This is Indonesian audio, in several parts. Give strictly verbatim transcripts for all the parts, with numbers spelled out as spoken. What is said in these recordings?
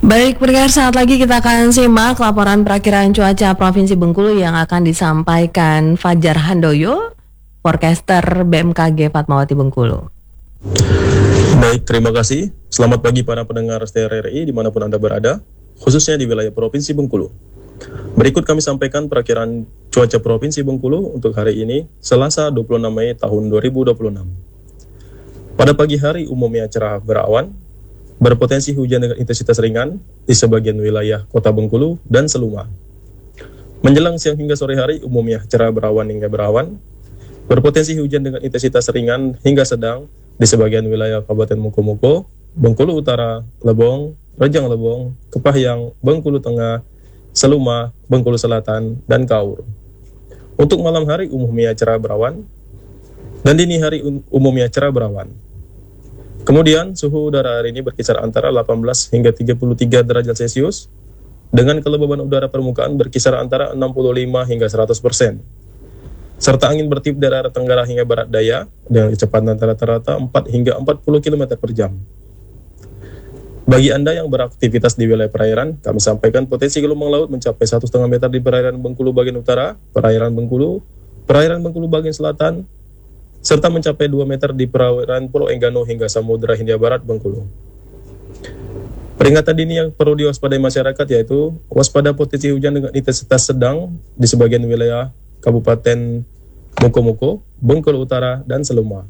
Baik, pendengar, saat lagi kita akan simak laporan perakiraan cuaca Provinsi Bengkulu yang akan disampaikan Fajar Handoyo, forecaster B M K G Fatmawati Bengkulu. Baik, terima kasih. Selamat pagi para pendengar S T R R I dimanapun Anda berada, khususnya di wilayah Provinsi Bengkulu. Berikut kami sampaikan perakiraan cuaca Provinsi Bengkulu untuk hari ini, Selasa dua puluh enam Mei tahun dua ribu dua puluh enam. Pada pagi hari umumnya cerah berawan, berpotensi hujan dengan intensitas ringan di sebagian wilayah Kota Bengkulu dan Seluma. Menjelang siang hingga sore hari umumnya cerah berawan hingga berawan, berpotensi hujan dengan intensitas ringan hingga sedang di sebagian wilayah Kabupaten Mukomuko, Bengkulu Utara, Lebong, Rejang Lebong, Kepahyang, Bengkulu Tengah, Seluma, Bengkulu Selatan, dan Kaur. Untuk malam hari umumnya cerah berawan, dan dini hari umumnya cerah berawan. Kemudian suhu udara hari ini berkisar antara delapan belas hingga tiga puluh tiga derajat Celcius, dengan kelembaban udara permukaan berkisar antara enam puluh lima hingga seratus persen. Serta angin bertiup dari arah tenggara hingga barat daya dengan kecepatan rata-rata empat hingga empat puluh kilometer per jam. Bagi Anda yang beraktivitas di wilayah perairan, kami sampaikan potensi gelombang laut mencapai satu koma lima meter di perairan Bengkulu bagian utara, perairan Bengkulu, perairan Bengkulu bagian selatan, serta mencapai dua meter di perairan Pulau Enggano hingga Samudra Hindia Barat Bengkulu. Peringatan dini yang perlu diwaspadai masyarakat yaitu waspada potensi hujan dengan intensitas sedang di sebagian wilayah Kabupaten Mukomuko, Bengkulu Utara, dan Seluma.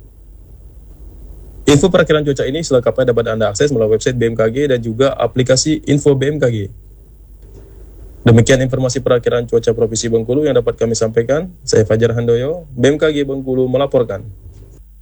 Info perakiraan cuaca ini selengkapnya dapat Anda akses melalui website B M K G dan juga aplikasi Info B M K G. Demikian informasi perakiraan cuaca Provinsi Bengkulu yang dapat kami sampaikan. Saya Fajar Handoyo, B M K G Bengkulu melaporkan.